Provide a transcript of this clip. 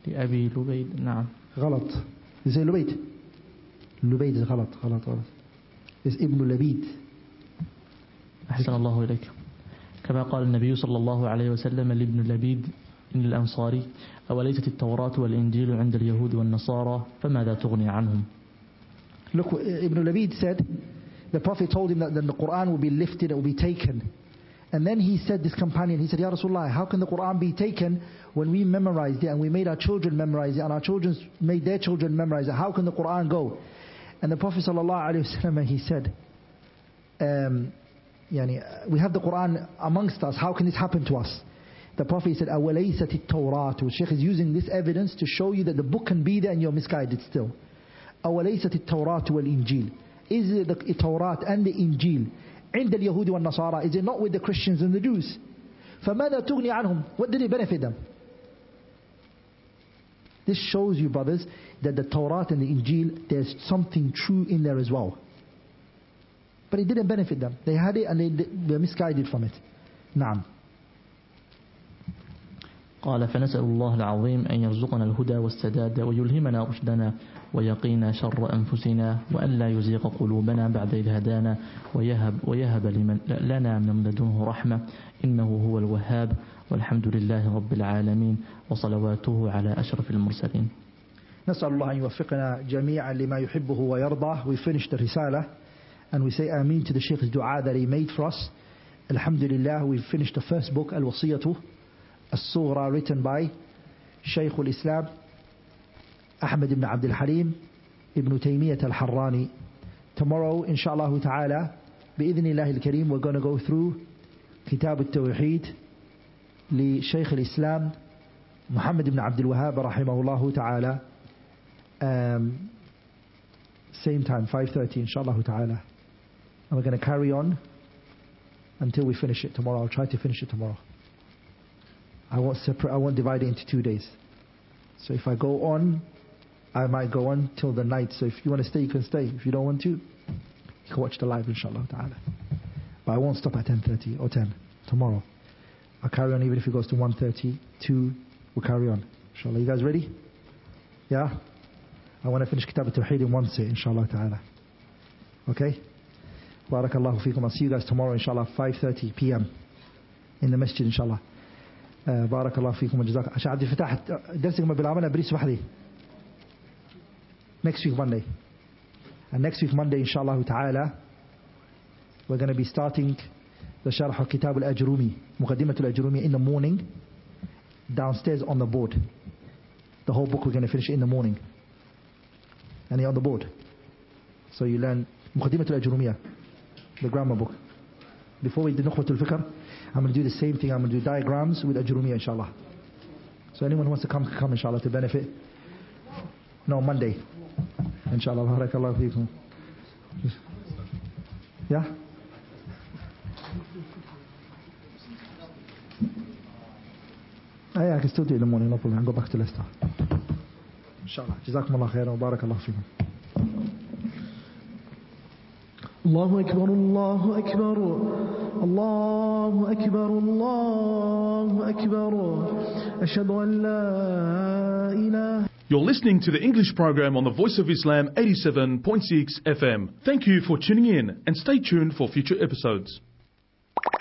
لأبي لبيد. نعم غلط. You say لبيد. لبيد is غلط. It's ابن لبيد. أحسن الله إليك. كما قال النبي صلى الله عليه وسلم لابن لبيد من الأنصاري: أوليست التوراة والإنجيل عند اليهود والنصارى فماذا تغني عنهم. Look, Ibn Labid said, the Prophet told him that the Quran will be lifted, it will be taken. And then he said, this companion, he said, Ya Rasulullah, how can the Quran be taken when we memorized it and we made our children memorize it and our children made their children memorize it? How can the Quran go? And the Prophet ﷺ, he said, we have the Quran amongst us, how can this happen to us? The Prophet said, أَوَلَيْسَتِ التَّوْرَاتُ. The Shaykh is using this evidence to show you that the book can be there and you're misguided still. أَوَلَيْسَتِ التَّوْرَاتُ وَالْإِنْجِيلُ. Is it the Torah and the Injil عند اليهود والنصارى? Is it not with the Christians and the Jews? فَمَاذَا تُغْنِي عَنْهُمْ. What did it benefit them? This shows you, brothers, that the Torah and the Injil, there's something true in there as well. But it didn't benefit them. They had it and they were misguided from it. نعم. قال: فنسأل الله العظيم أن يرزقنا الهدى والسداد ويلهمنا رشدنا ويقينا شر أنفسنا وأن لا يزيغ قلوبنا بعد إذ هدانا ويهب لنا من لدنه رحمة إنه هو الوهاب والحمد لله رب العالمين وصلواته على أشرف المرسلين. نسأل الله أن يوفقنا جميعا لما يحبه ويرضاه. We finished the Risala and we say Ameen to the Shaykh's dua that he made for us. Alhamdulillah, we finished the first book, Al-Wasiyatu As-Sughra, written by Shaykh al-Islam Ahmad ibn Abdul Halim ibn Taymiyyah al-Harrani. Tomorrow, inshallah ta'ala, bi'idhnillah al-Kareem, we're going to go through Kitab al-Tawheed li Shaykh al-Islam Muhammad ibn Abdul Wahhab rahimahullah ta'ala. Same time, 5:30 inshallah ta'ala. And we're going to carry on until we finish it tomorrow. I'll try to finish it tomorrow. I won't divide it into 2 days. So if I go on, I might go on till the night. So if you want to stay, you can stay. If you don't want to, you can watch the live inshallah ta'ala. But I won't stop at 10:30 or 10 tomorrow. I'll carry on even if it goes to 1:30, 2, we'll carry on. Inshallah. You guys ready? Yeah? I want to finish Kitab al-Tawheed in one sit inshallah ta'ala. Okay? Barakallahu feekum. I'll see you guys tomorrow inshallah 5:30 p.m. in the masjid inshallah. بارك الله فيكم وجزاك. عشان عبد الفتاح درسكم بالعمل بريس وحدي. Next week Monday. And next week Monday inshallah ta'ala we're going to be starting the Sharh Kitab al-Ajrumi, Muqaddimat al-Ajrumi in the morning downstairs on the board. The whole book we're going to finish in the morning. And on the board. So you learn Muqaddimat al-Ajrumiyah, the grammar book. Before we do Nukhbat al-Fikr, I'm going to do the same thing. I'm going to do diagrams with Ajrumiyah inshallah. So anyone who wants to come inshallah to benefit. No, Monday inshallah. Barakallahu feekum. Yeah? I can still do it in the morning, no problem. I'll go back to Leicester inshallah. Jazakumullah khairan wa barakallahu feekum. الله أكبر الله أكبر الله أكبر الله أكبر أشهد أن لا إله. You're listening to the English program on the Voice of Islam 87.6 FM. Thank you for tuning in and stay tuned for future episodes.